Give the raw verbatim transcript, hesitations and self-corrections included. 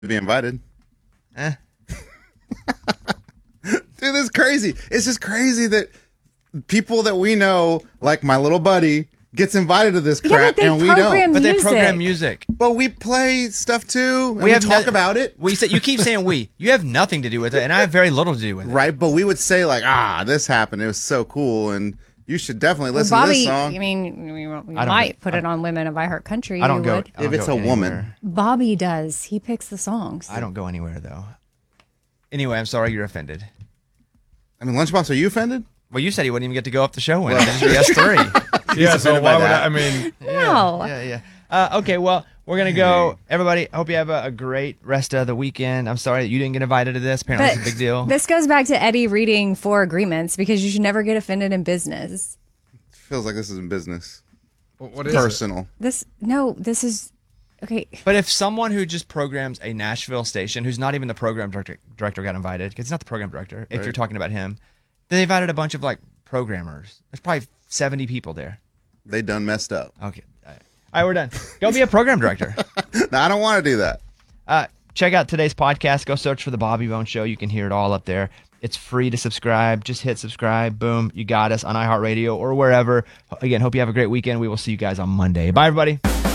To be invited. Eh. Dude, this is crazy. It's just crazy that people that we know, like my little buddy, gets invited to this Yeah, crap, but they and we don't. program But they music. program music. But we play stuff too. And we, We have talk no- about it, We say you keep saying we. You have nothing to do with it, and I have very little to do with it. right? But we would say like, ah, this happened. It was so cool, and you should definitely Well, listen to Bobby, this song. I mean, you you I don't might go- put it on Women of I Heart Country. I don't you go. would. I don't If it's go a woman. anywhere. Bobby does. He picks the songs. I don't go anywhere though. Anyway, I'm sorry you're offended. I mean, Lunchbox, are you offended? Well, you said he wouldn't even get to go off the show when it was S three. Yeah, so offended by why would that. I? I mean, No. Yeah, yeah. Uh, okay, well, we're gonna go. Everybody, I hope you have a, a great rest of the weekend. I'm sorry that you didn't get invited to this. Apparently, But it's a big deal. this goes back to Eddie reading four agreements because you should never get offended in business. Feels like this is in business. what is Personal. This no, this is okay. But if someone who just programs a Nashville station, who's not even the program director, director got invited, because it's not the program director, if Right. you're talking about him, they invited a bunch of like programmers. There's probably seventy people there. They done messed up. Okay. All right, All right we're done. Go be a program director. No, I don't want to do that. Uh, check out today's podcast. Go search for The Bobby Bone Show. You can hear it all up there. It's free to subscribe. Just hit subscribe. Boom. You got us on iHeartRadio or wherever. Again, hope you have a great weekend. We will see you guys on Monday. Bye, everybody.